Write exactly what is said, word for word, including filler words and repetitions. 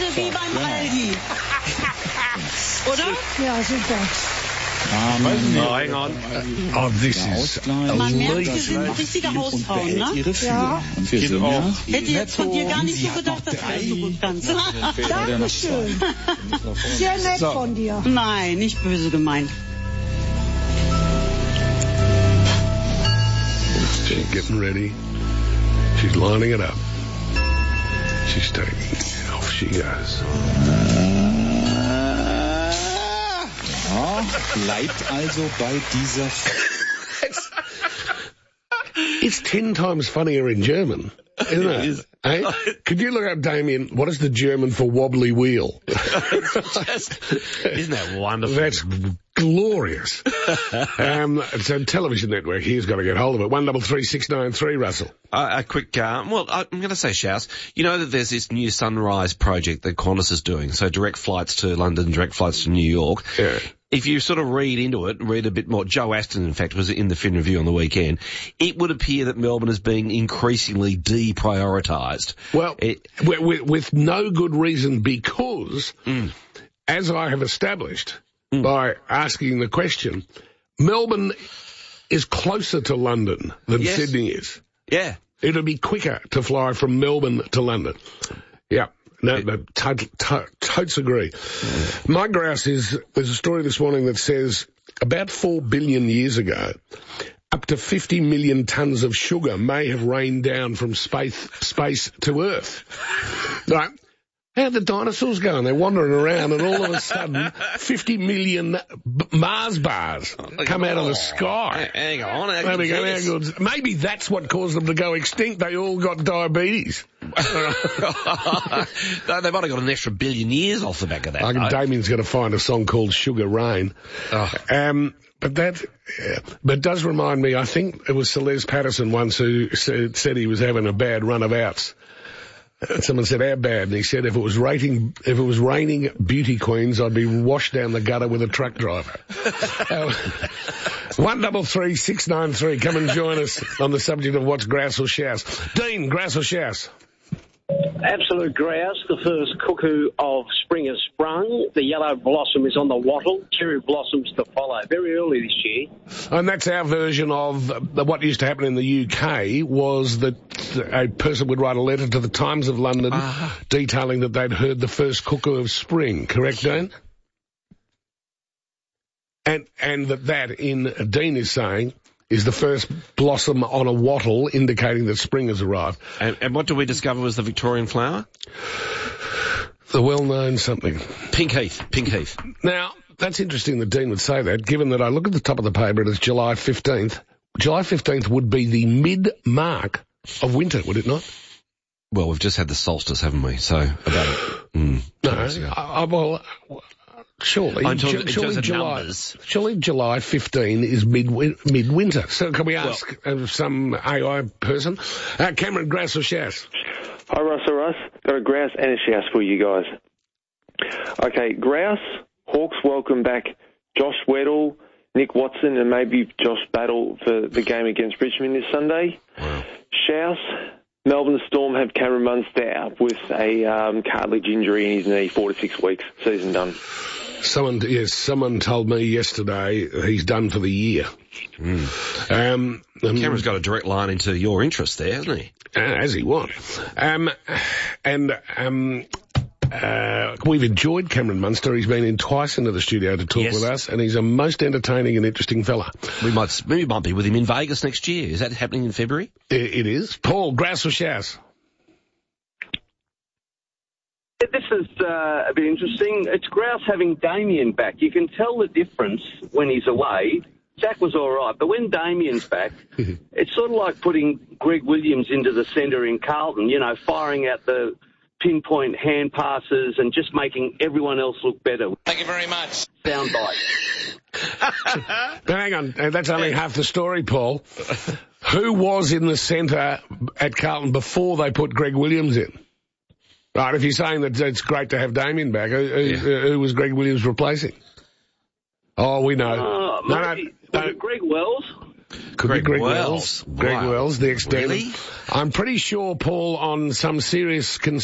Preise wie beim Aldi. Oder? Ja, super. Um, oh, hang on. Oh, this is Man merkt, wir sind richtige Hausfrauen, ne? Ja. Und wir sind ja Hätte jetzt von dir gar nicht so gedacht, dass du so gut kannst. Dankeschön. Sehr nett So. von dir. Nein, nicht böse gemeint. She's getting ready. She's lining it up. She's taking. Off she goes. Ja, bleibt also bei dieser... It's ten times funnier in German, isn't it? It is. Eh? Could you look up, Damien, what is the German for wobbly wheel? Just, isn't that wonderful? That's glorious. um, it's a television network. He's got to get hold of it. One double three six nine three, Russell. Uh, a quick, uh, well, I'm going to say, Shouse, you know that there's this new Sunrise project that Qantas is doing, so direct flights to London, direct flights to New York. Yeah. If you sort of read into it, read a bit more, Joe Aston, in fact, was in the Fin Review on the weekend, it would appear that Melbourne is being increasingly deprioritised. Well, It- with, with, with no good reason, because, Mm. as I have established by asking the question, Melbourne is closer to London than Yes. Sydney is. Yeah. It'll be quicker to fly from Melbourne to London. Yeah. No, no, to- to- totes agree. My grouse is, there's a story this morning that says about four billion years ago, up to fifty million tons of sugar may have rained down from space, space to Earth. Right. How'd the dinosaurs go? And they're wandering around, and all of a sudden, fifty million b- Mars bars come out of the sky. Hang on. how There can we you go. say Now, this? good. Maybe that's what caused them to go extinct. They all got diabetes. No, they might have got an extra billion years off the back of that. I reckon though. Damien's going to find a song called Sugar Rain. Oh. Um, but that, yeah, but it does remind me, I think it was Celeste Patterson once who said, said he was having a bad run of outs. Someone said, how bad? And he said, if it was raining, if it was raining beauty queens, I'd be washed down the gutter with a truck driver. uh, one double three six nine three. Come and join us on the subject of what's grouse or shouse. Dean, grouse or shouse? Absolute grouse. The first cuckoo of spring has sprung. The yellow blossom is on the wattle. Cherry blossoms to follow. Very early this year. And that's our version of uh, what used to happen in the U K was that a person would write a letter to the Times of London Ah. detailing that they'd heard the first cuckoo of spring. Correct, Dean? And and that that, in Dean is saying, is the first blossom on a wattle indicating that spring has arrived. And, and what did we discover was the Victorian flower? The well-known something. Pink Heath. Pink Heath. Now, that's interesting that Dean would say that, given that I look at the top of the paper and it's July fifteenth. July fifteenth would be the mid-mark of winter, would it not? Well, we've just had the solstice, haven't we? So, about mm, two No, weeks ago. I, I, well, surely, I'm talking Ju- in surely terms of July, numbers. surely July fifteen is mid midwinter. So can we ask uh, some A I person? Uh, Cameron, grouse or shouse? Hi, Russell Russ. Got a grouse and a shouse for you guys. Okay, grouse. Hawks welcome back Josh Weddle, Nick Watson, and maybe Josh Battle for the game against Richmond this Sunday. Wow. Shouse. Melbourne Storm have Cameron Munster out with a um, cartilage injury in his knee, four to six weeks. Season done. Someone, yes, someone told me yesterday he's done for the year. Mm. Um, um, Cameron's got a direct line into your interest there, hasn't he? uh, as he was. Um, and um, uh, we've enjoyed Cameron Munster. He's been in twice into the studio to talk Yes. with us, and he's a most entertaining and interesting fella. We might, we might be with him in Vegas next year. Is that happening in February? I- It is. Paul, grouse or shouse? This is uh, a bit interesting. It's grouse having Damien back. You can tell the difference when he's away. Jack was all right, but when Damien's back, it's sort of like putting Greg Williams into the centre in Carlton, you know, firing out the pinpoint hand passes and just making everyone else look better. Thank you very much. Soundbite. But hang on, uh, that's only half the story, Paul. Who was in the centre at Carlton before they put Greg Williams in? Right, if you're saying that it's great to have Damien back, who, who, Yeah. who was Greg Williams replacing? Oh, we know. Uh, no, no, maybe, no, was it Greg Wells? could Greg be Greg Wells. Wells. Greg Wow. Wells, the ex-Demon. Really? I'm pretty sure, Paul, on some serious